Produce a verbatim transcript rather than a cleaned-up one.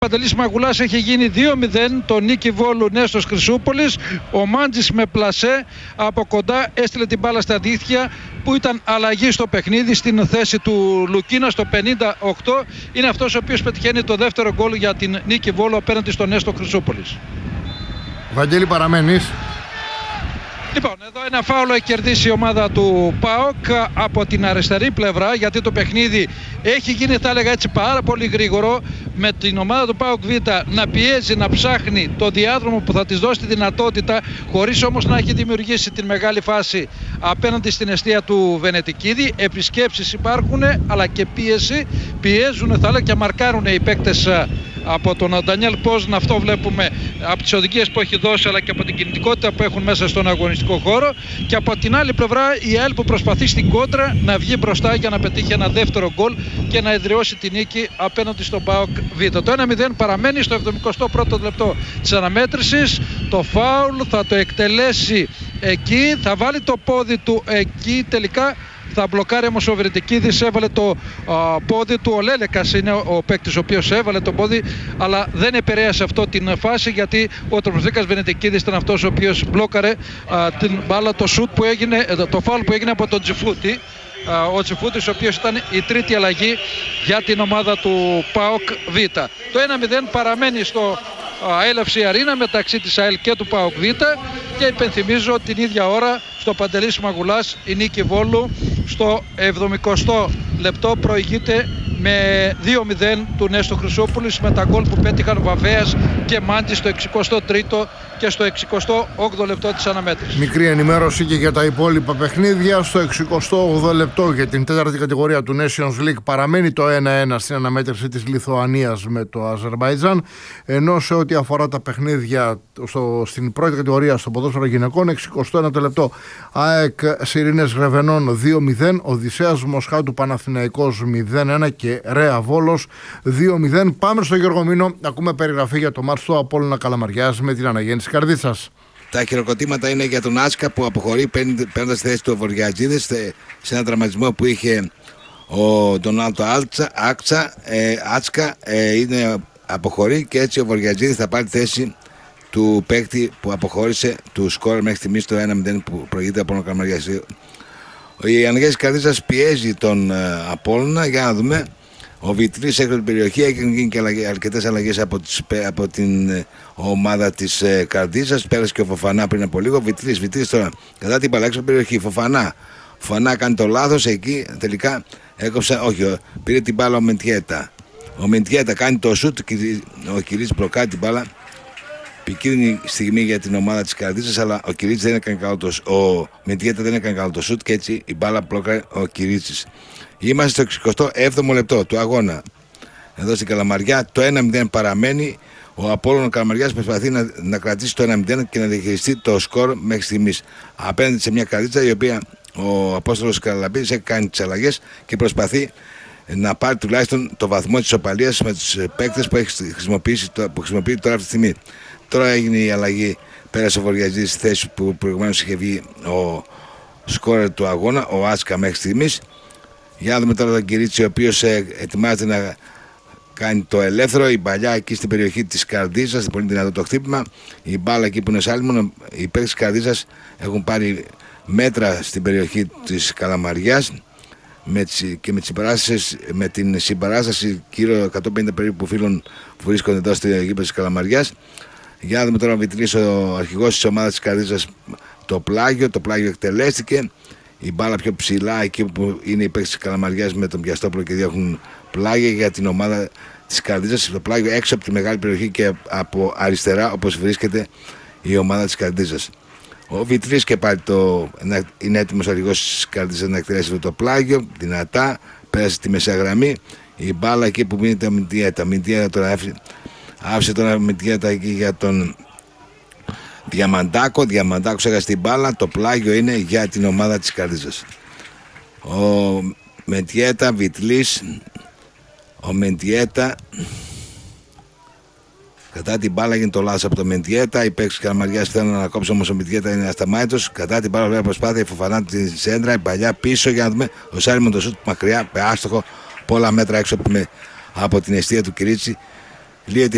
Παντελής Μαγουλάς έχει γίνει δύο μηδέν, το νίκη Βόλου Νέστος Χρυσούπολης. Ο Μάντζης με πλασέ από κοντά έστειλε την μπάλα στα δίχτυα, που ήταν αλλαγή στο παιχνίδι στην θέση του Λουκίνα στο πενήντα οκτώ. Είναι αυτός ο οποίος πετυχαίνει το δεύτερο γκολ για την νίκη Βόλου απέναντι στο Νέστο Χρυσούπολης. Βαγγέλη, παραμένεις? Λοιπόν, εδώ ένα φάουλο έχει κερδίσει η ομάδα του ΠΑΟΚ από την αριστερή πλευρά, γιατί το παιχνίδι έχει γίνει, θα έλεγα έτσι, πάρα πολύ γρήγορο, με την ομάδα του ΠΑΟΚ Β να πιέζει, να ψάχνει το διάδρομο που θα της δώσει τη δυνατότητα, χωρίς όμως να έχει δημιουργήσει την μεγάλη φάση απέναντι στην εστία του Βενετικίδη. Επισκέψεις υπάρχουν, αλλά και πίεση. Πιέζουν, θα έλεγα, και μαρκάρουν οι παίκτες από τον Ντανιέλ Πόζν. Αυτό βλέπουμε από τις οδηγίες που έχει δώσει, αλλά και από την κινητικότητα που έχουν μέσα στον αγωνιστικό χώρο. Και από την άλλη πλευρά η ΑΕΛ που προσπαθεί στην κόντρα να βγει μπροστά για να πετύχει ένα δεύτερο γκολ και να ιδρυώσει τη νίκη απέναντι στον ΠΑΟΚ Β. Το ένα μηδέν παραμένει στο εβδομηκοστό πρώτο λεπτό της αναμέτρησης. Το φάουλ θα το εκτελέσει εκεί, θα βάλει το πόδι του εκεί, τελικά θα μπλοκάρει όμως ο Βερετικίδης, έβαλε το α, πόδι του. Ο Λέλεκας είναι ο, ο παίκτης ο οποίος έβαλε το πόδι, αλλά δεν επηρέασε αυτό την φάση, γιατί ο Τροποσδίκας Βενετικίδης ήταν αυτός ο οποίος μπλόκαρε α, την μπάλα, το σουτ που έγινε, το φάουλ που έγινε από τον Τζιφούτη. Ο Τσιφούτης, ο οποίος ήταν η τρίτη αλλαγή για την ομάδα του ΠΑΟΚ Β. Το ένα μηδέν παραμένει στο Έι Ελ Εφ Σι Αρίνα μεταξύ της ΑΕΛ και του ΠΑΟΚ Β, και υπενθυμίζω την ίδια ώρα στο Παντελής Μαγουλάς η νίκη Βόλου στο εβδομηκοστό λεπτό προηγείται με δύο μηδέν του Νέστο Χρυσούπολης, με τα γκολ που πέτυχαν Βαβέας και Μάντζης στο εξηκοστό τρίτο και στο εξηκοστό όγδοο λεπτό της αναμέτρησης. Μικρή ενημέρωση και για τα υπόλοιπα παιχνίδια. Στο εξηκοστό όγδοο λεπτό για την τέταρτη κατηγορία του Nations League παραμένει το ένα ένα στην αναμέτρηση της Λιθουανίας με το Αζερμπαϊτζάν, ενώ σε ό,τι αφορά τα παιχνίδια στο, στην πρώτη κατηγορία στο ποδόσφαιρο γυναικών, εξηκοστό ένατο λεπτό ΑΕΚ Σιρήνες Γρεβενών δύο μηδέν, Οδυσσέας Μοσχάτου Παναθηναϊκός μηδέν ένα και Ρέα Βόλος δύο μηδέν. Πάμε στο Γιώργο Μήνο, ακούμε περιγραφή για το μάτς του Απόλλωνα Καλαμαριάς με την Αναγέννηση Καρδίτσας. Τα χειροκροτήματα είναι για τον Άτσκα που αποχωρεί παίρνοντας τη θέση του Βοριατζίδης σε έναν τραυματισμό που είχε ο Ντονάλτο Άτσα. Ε, Άτσκα ε, είναι, αποχωρεί, και έτσι ο Βοριατζίδης θα πάρει τη θέση του παίκτη που αποχώρησε, του σκόρ μέχρι στιγμής το ένα μηδέν που προηγείται από τον Καλαμαριάς. Η Αναγέννηση Καρδίτσας πιέζει τον Απόλλωνα, για να δούμε. Ο Βιτρής έξω την περιοχή, έχουν γίνει και αρκετές αλλαγές από, από την ομάδα της ε, Καρδίτσας. Πέρασε και ο Φοφανά πριν από λίγο. Βιτρής, Βιτρής τώρα κατά την μπάλα έξω την περιοχή. Φοφανά, Φοφανά κάνει το λάθος εκεί. Τελικά έκοψε, όχι, πήρε την μπάλα ο Μεντιέτα. Ο Μεντιέτα κάνει το σουτ. Ο Κυρίτσης μπλοκάρει την μπάλα. Επικίνδυνη στιγμή για την ομάδα της Καρδίτσας, αλλά ο Κυρίτσης δεν έκανε καλό το σουτ. Ο Μεντιέτα δεν έκανε καλό το σουτ και έτσι η μπάλα μπλοκάρει ο Κυρίτσης. Είμαστε στο εξηκοστό έβδομο λεπτό του αγώνα. Εδώ στην Καλαμαριά το ένα μηδέν παραμένει. Ο Απόλλωνας Καλαμαριάς προσπαθεί να, να κρατήσει το ένα μηδέν και να διαχειριστεί το σκορ μέχρι στιγμής. Απέναντι σε μια Καρδίτσα η οποία ο Απόστολος Καραλαμπίδης έχει κάνει τις αλλαγές και προσπαθεί να πάρει τουλάχιστον το βαθμό της ισοπαλίας με τους παίκτες που, έχει χρησιμοποιήσει, που χρησιμοποιεί τώρα αυτή τη στιγμή. Τώρα έγινε η αλλαγή, πέρασε ο Βοριατζίδης στη θέση που προηγουμένως είχε βγει ο σκόρερ του αγώνα, ο Άτσκα μέχρι στιγμής. Για να δούμε τώρα τον Κυρίτσι, ο οποίος ετοιμάζεται να κάνει το ελεύθερο. Η παλιά εκεί στην περιοχή της Καρδίτσας, πολύ δυνατό το χτύπημα. Η μπάλα εκεί που είναι σάλμον. Οι παίκτες της Καρδίτσας έχουν πάρει μέτρα στην περιοχή της Καλαμαριάς με τις, και με, τις με την συμπαράσταση γύρω εκατόν πενήντα περίπου φίλων που βρίσκονται εδώ στη γήπεδο της Καλαμαριάς. Για να δούμε τώρα ο Βιτρής, ο αρχηγός της ομάδας της Καρδίτσας, το πλάγιο. Το πλάγιο εκτελέστηκε. Η μπάλα πιο ψηλά εκεί που είναι οι παίκτες της Καλαμαριάς με τον Πιαστόπουλο και διέχουν πλάγια για την ομάδα της Καρδίτσας. Το πλάγιο έξω από τη μεγάλη περιοχή και από αριστερά όπως βρίσκεται η ομάδα της Καρδίτσας. Ο Βιτρής και πάλι το, είναι έτοιμος ο αρχηγός της Καρδίτσας να εκτελέσει το πλάγιο. Δυνατά, πέρασε τη μεσαία γραμμή. Η μπάλα εκεί που μείνεται ο Μιντιέτα. Μιντιέτα τώρα άφησε τώρα Μιντιέτα εκεί για τον Διαμαντάκο. Διαμαντάκο έχασε την μπάλα. Το πλάγιο είναι για την ομάδα της Καρδίτσας. Ο Μεντιέτα, Βιτλής. Ο Μεντιέτα κατά την μπάλα γίνεται το λάθος από το Μεντιέτα. Οι παίκτες της Καλαμαριάς θέλουν να κόψουν, όμως ο Μεντιέτα είναι ασταμάτητος. Κατά την μπάλα βέβαια προσπάθεια, Φοφανά τη σέντρα. Η παλιά πίσω για να δούμε. Ο Σάλιμον το σούτ μακριά, με άστοχο, πολλά μέτρα έξω από την αιστεία του Κυρίτσι. Λύεται